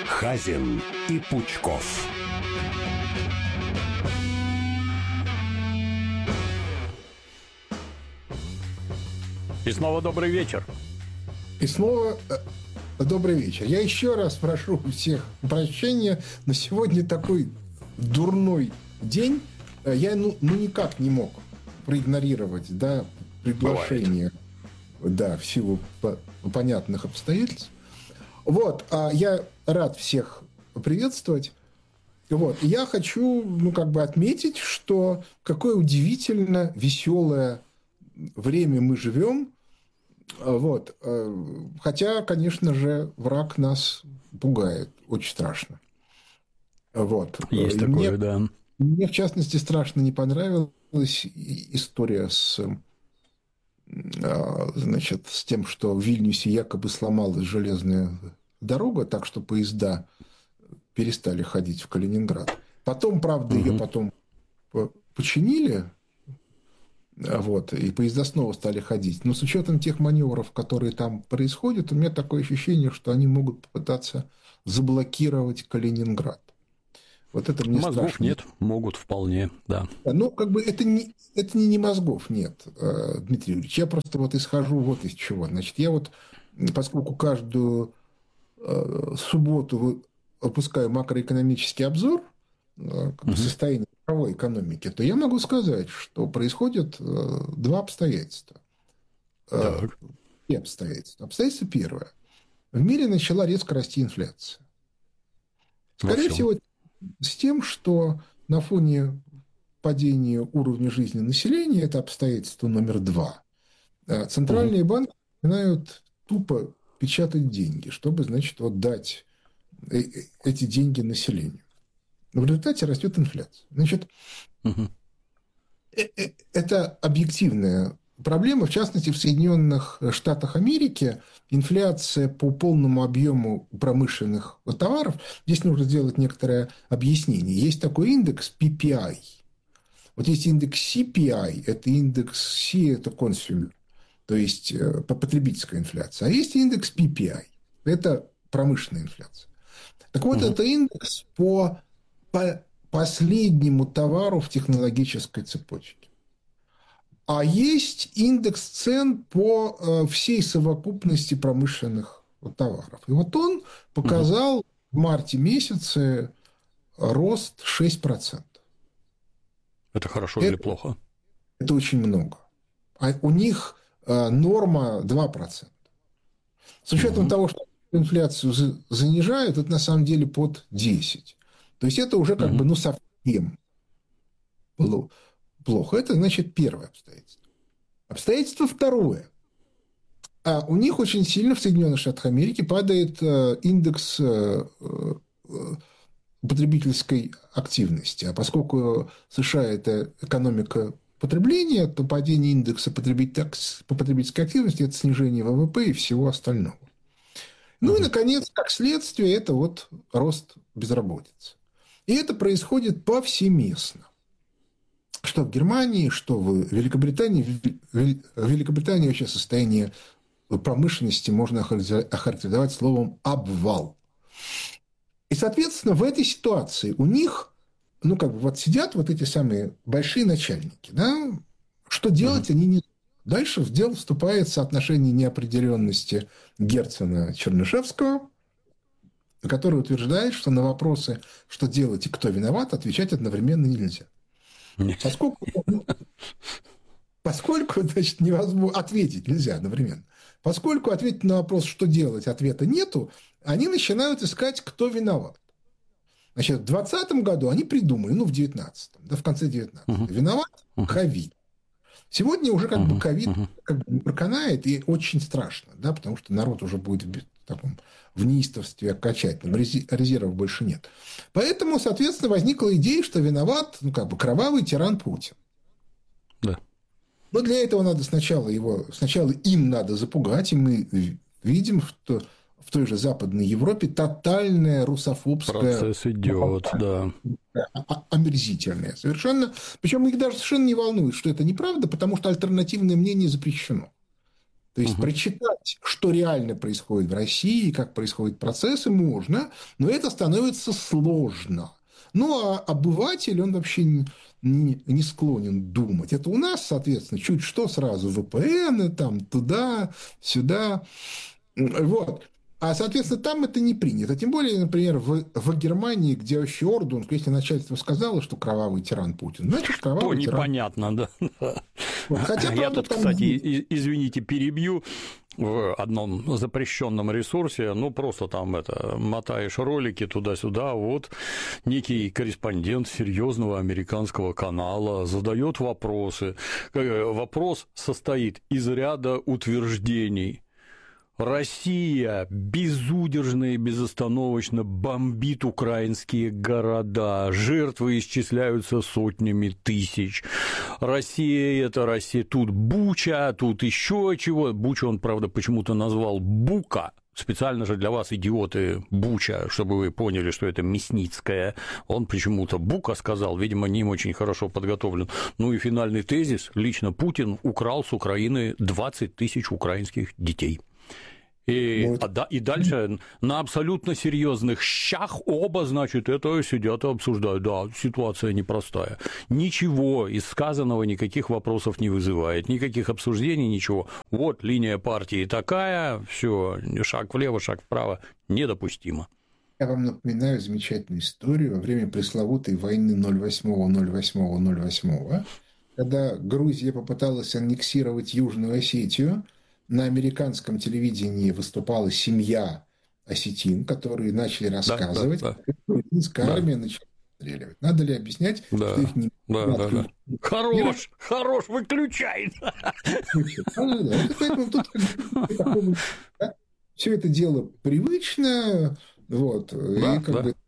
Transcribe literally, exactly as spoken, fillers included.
Хазин и Пучков. И снова добрый вечер. И снова добрый вечер. Я еще раз прошу у всех прощения, но сегодня такой дурной день. Я ну, ну никак не мог проигнорировать, да, приглашение, бывает, да, в силу понятных обстоятельств. Вот, а я рад всех приветствовать. Вот, и я хочу, ну, как бы отметить, что какое удивительно веселое время мы живем. Вот. Хотя, конечно же, враг нас пугает очень страшно. Вот. Есть и такое, мне, да. Мне, в частности, страшно не понравилась история с, значит, с тем, что в Вильнюсе якобы сломалась железная дорога, так что поезда перестали ходить в Калининград. Потом, правда, угу. ее потом починили. Вот, и поезда снова стали ходить. Но с учетом тех маневров, которые там происходят, у меня такое ощущение, что они могут попытаться заблокировать Калининград. Вот это мне мозгов страшно. Нет, могут вполне, да. Ну, как бы это не, это не, не мозгов нет, Дмитрий Юрьевич. Я просто вот исхожу вот из чего. Значит, я вот, поскольку каждую субботу выпускаю макроэкономический обзор, как бы, угу. состояние мировой экономики, то я могу сказать, что происходят два обстоятельства. Так. И обстоятельства. Обстоятельство первое. В мире начала резко расти инфляция. Скорее всего, с тем, что на фоне падения уровня жизни населения, это обстоятельство номер два, центральные угу. банки начинают тупо печатать деньги, чтобы, значит, вот дать эти деньги населению. В результате растет инфляция. Значит, угу. это объективная проблема. В частности, в Соединенных Штатах Америки инфляция по полному объему промышленных товаров, здесь нужно сделать некоторое объяснение. Есть такой индекс пи пи ай. Вот есть индекс си пи ай, это индекс C, это consumer, то есть потребительская инфляция. А есть индекс пи пи ай, это промышленная инфляция. Так вот, угу. это индекс по по последнему товару в технологической цепочке. А есть индекс цен по всей совокупности промышленных товаров. И вот он показал угу. в марте месяце рост шесть процентов. Это хорошо это, или плохо? Это очень много. А у них норма два процента. С учетом угу. того, что инфляцию занижают, это на самом деле под десять процентов. То есть это уже как mm-hmm. бы ну, совсем плохо. Это, значит, первое обстоятельство. Обстоятельство второе. А у них очень сильно в Соединенных Штатах Америки падает индекс потребительской активности. А поскольку США – это экономика потребления, то падение индекса потребительской активности – это снижение вэ вэ пэ и всего остального. Ну mm-hmm. и, наконец, как следствие, это вот рост безработицы. И это происходит повсеместно. Что в Германии, что в Великобритании. В Великобритании вообще состояние промышленности можно охарактеризовать словом «обвал». И, соответственно, в этой ситуации у них, ну, как бы вот сидят вот эти самые большие начальники, да, что делать mm-hmm. они не знают. Дальше в дело вступает соотношение неопределенности Герцена-Чернышевского, который утверждает, что на вопросы, что делать и кто виноват, отвечать одновременно нельзя. Поскольку, поскольку значит, невозможно ответить нельзя одновременно. Поскольку ответить на вопрос, что делать, ответа нету, они начинают искать, кто виноват. Значит, в двадцатом году они придумали, ну, в девятнадцатом, да, в конце девятнадцатого, угу. виноват ковид. Сегодня уже как бы ковид uh-huh. как бы проканает, и очень страшно, да, потому что народ уже будет в таком в неистовстве окончательном, резервов больше нет. Поэтому, соответственно, возникла идея, что виноват, ну, как бы кровавый тиран Путин. Да. Но для этого надо сначала его, сначала им надо запугать, и мы видим, что в той же Западной Европе тотальная русофобская... Процесс идет, да. Омерзительная совершенно. Причем их даже совершенно не волнует, что это неправда, потому что альтернативное мнение запрещено. То есть Мгм. прочитать, что реально происходит в России, как происходят процессы, можно, но это становится сложно. Ну, а обыватель, он вообще не, не- не склонен думать. Это у нас, соответственно, чуть что сразу вэ пэ эны, там, туда, сюда. Вот. А, соответственно, там это не принято. Тем более, например, в, в Германии, где вообще орден, если начальство сказало, что кровавый тиран Путин, значит, То кровавый тиран. непонятно, да. Вот. Хотя, Я правда, тут, там кстати, есть. и- извините, перебью. В одном запрещенном ресурсе, ну, просто там это, мотаешь ролики туда-сюда, вот некий корреспондент серьезного американского канала задает вопросы. Э, Вопрос состоит из ряда утверждений. Россия безудержно и безостановочно бомбит украинские города, жертвы исчисляются сотнями тысяч. Россия – это Россия, тут Буча, тут еще чего. Буча он, правда, почему-то назвал Бука. Специально же для вас, идиоты, Буча, чтобы вы поняли, что это Мясницкая. Он почему-то Бука сказал, видимо, не очень хорошо подготовлен. Ну и финальный тезис. Лично Путин украл с Украины двадцать тысяч украинских детей. И, Вот. а да, и дальше на абсолютно серьезных щах оба, значит, это сидят и обсуждают. Да, ситуация непростая. Ничего из сказанного, никаких вопросов не вызывает, никаких обсуждений, ничего. Вот линия партии такая, все, шаг влево, шаг вправо, недопустимо. Я вам напоминаю замечательную историю во время пресловутой войны ноль восьмого ноль восьмого ноль восьмого, когда Грузия попыталась аннексировать Южную Осетию. На американском телевидении выступала семья осетин, которые начали рассказывать, да, да. как грузинская Да. армия начала стреливать. Надо ли объяснять, Да, что их не... да, да, да. Хорош, хорош, выключай. Поэтому тут все это дело привычно, вот, и Да, как да. бы